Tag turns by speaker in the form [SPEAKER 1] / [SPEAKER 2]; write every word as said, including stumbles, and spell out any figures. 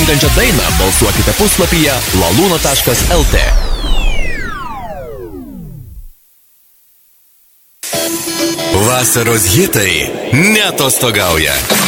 [SPEAKER 1] patinkančią dainą balsuokite puslapyje laluna taškas lt. Vasaros hitai neatostogauja.